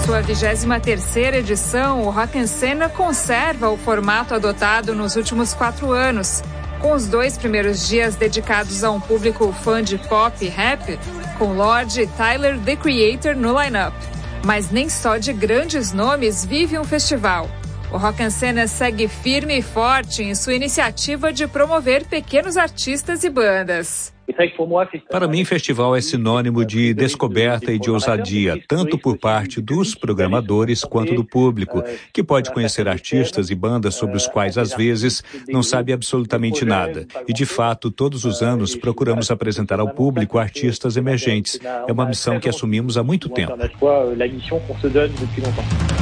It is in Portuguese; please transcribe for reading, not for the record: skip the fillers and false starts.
Sua 23ª edição, o Rock en Scena conserva o formato adotado nos últimos 4 anos, com os 2 primeiros dias dedicados a um público fã de pop e rap, com Lorde e Tyler, The Creator, no line-up. Mas nem só de grandes nomes vive um festival. O Rock en Scena segue firme e forte em sua iniciativa de promover pequenos artistas e bandas. Para mim, festival é sinônimo de descoberta e de ousadia, tanto por parte dos programadores quanto do público, que pode conhecer artistas e bandas sobre os quais, às vezes, não sabe absolutamente nada. E, de fato, todos os anos procuramos apresentar ao público artistas emergentes. É uma missão que assumimos há muito tempo.